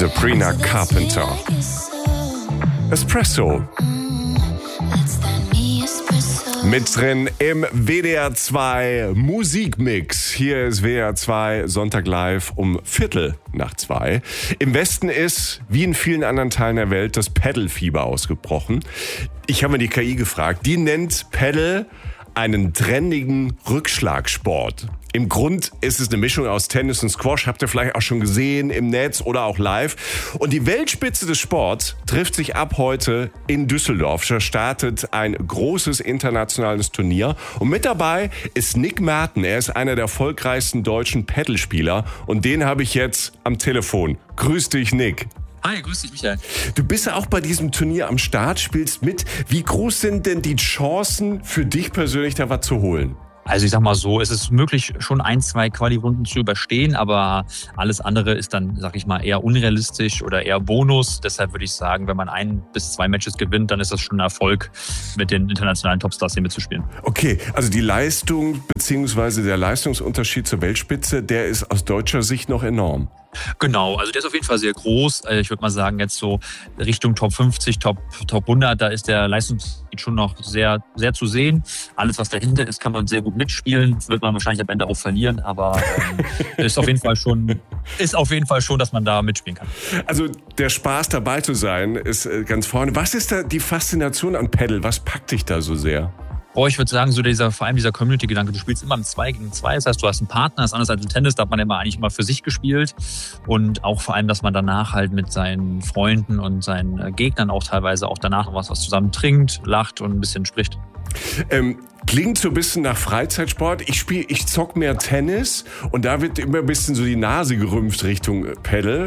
Sabrina Carpenter. Espresso. Mit drin im WDR 2 Musikmix. Hier ist WDR 2 Sonntag live um 1:15. Im Westen ist, wie in vielen anderen Teilen der Welt, das Paddle-Fieber ausgebrochen. Ich habe mir die KI gefragt, die nennt Paddle einen trendigen Rückschlagsport. Im Grund ist es eine Mischung aus Tennis und Squash, habt ihr vielleicht auch schon gesehen im Netz oder auch live. Und die Weltspitze des Sports trifft sich ab heute in Düsseldorf. Da startet ein großes internationales Turnier. Und mit dabei ist Nick Merten. Er ist einer der erfolgreichsten deutschen Paddlespieler. Und den habe ich jetzt am Telefon. Grüß dich, Nick. Hi, grüß dich, Michael. Du bist ja auch bei diesem Turnier am Start, spielst mit. Wie groß sind denn die Chancen für dich persönlich, da was zu holen? Also ich sag mal so, es ist möglich, schon 1-2 Quali-Runden zu überstehen, aber alles andere ist dann, sag ich mal, eher unrealistisch oder eher Bonus. Deshalb würde ich sagen, wenn man 1 bis 2 Matches gewinnt, dann ist das schon ein Erfolg, mit den internationalen Topstars hier mitzuspielen. Okay, also die Leistung bzw. der Leistungsunterschied zur Weltspitze, der ist aus deutscher Sicht noch enorm. Genau, also der ist auf jeden Fall sehr groß. Ich würde mal sagen, jetzt so Richtung Top 50, Top 100, da ist der Leistungsunterschied schon noch sehr, sehr zu sehen. Alles, was dahinter ist, kann man sehr gut mitspielen. Wird man wahrscheinlich am Ende auch verlieren, aber ist auf jeden Fall schon, dass man da mitspielen kann. Also der Spaß dabei zu sein ist ganz vorne. Was ist da die Faszination an Paddle? Was packt dich da so sehr? Ich würde sagen, so vor allem dieser Community-Gedanke. Du spielst immer im 2 gegen 2. Das heißt, du hast einen Partner. Das ist anders als im Tennis. Da hat man eigentlich immer für sich gespielt. Und auch vor allem, dass man danach halt mit seinen Freunden und seinen Gegnern auch teilweise auch danach noch was zusammen trinkt, lacht und ein bisschen spricht. Klingt so ein bisschen nach Freizeitsport. Ich zock mehr Tennis und da wird immer ein bisschen so die Nase gerümpft Richtung Paddle.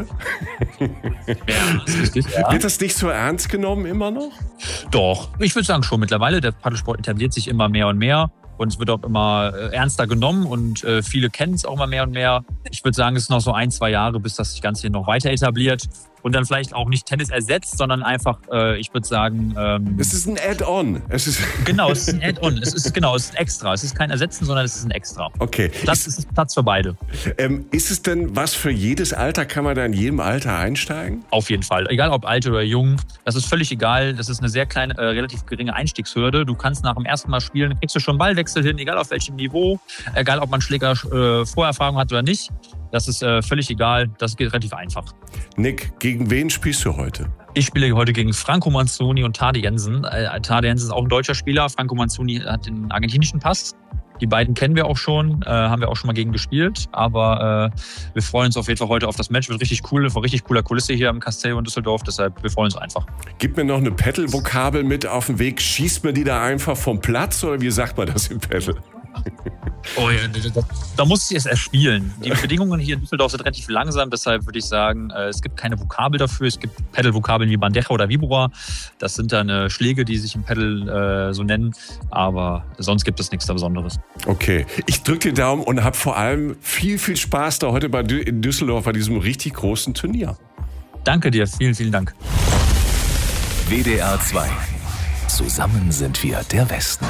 Ja, das ist richtig. Ja. Wird das nicht so ernst genommen immer noch? Doch, ich würde sagen schon mittlerweile. Der Paddelsport etabliert sich immer mehr und mehr. Und es wird auch immer ernster genommen und viele kennen es auch immer mehr und mehr. Ich würde sagen, es ist noch so 1-2 Jahre, bis das Ganze hier noch weiter etabliert. Und dann vielleicht auch nicht Tennis ersetzt, sondern einfach, ich würde sagen... es ist ein Add-on. Genau, es ist ein Add-on. Es ist ein Extra. Es ist kein Ersetzen, sondern es ist ein Extra. Okay. Das ist Platz für beide. Ist es denn was für jedes Alter? Kann man da in jedem Alter einsteigen? Auf jeden Fall. Egal ob alt oder jung. Das ist völlig egal. Das ist eine sehr kleine, relativ geringe Einstiegshürde. Du kannst nach dem ersten Mal spielen, kriegst du schon Ballwechsel hin, egal auf welchem Niveau. Egal ob man Schläger Vorerfahrung hat oder nicht. Das ist völlig egal. Das geht relativ einfach. Nick, gegen wen spielst du heute? Ich spiele heute gegen Franco Manzoni und Tade Jensen. Tade Jensen ist auch ein deutscher Spieler. Franco Manzoni hat den argentinischen Pass. Die beiden kennen wir auch schon, haben wir auch schon mal gegen gespielt. Aber wir freuen uns auf jeden Fall heute auf das Match. Wird richtig cool, vor richtig cooler Kulisse hier im Castello in Düsseldorf. Deshalb, wir freuen uns einfach. Gib mir noch eine Paddle-Vokabel mit auf den Weg. Schießt man die da einfach vom Platz oder wie sagt man das im Paddle? Oh ja, da muss ich es erst spielen. Die Bedingungen hier in Düsseldorf sind relativ langsam, deshalb würde ich sagen, es gibt keine Vokabel dafür. Es gibt Paddle-Vokabeln wie Bandeja oder Vibora. Das sind dann Schläge, die sich im Paddle so nennen, aber sonst gibt es nichts da Besonderes. Okay, ich drücke die Daumen und habe vor allem viel, viel Spaß da heute in Düsseldorf bei diesem richtig großen Turnier. Danke dir, vielen, vielen Dank. WDR 2. Zusammen sind wir der Westen.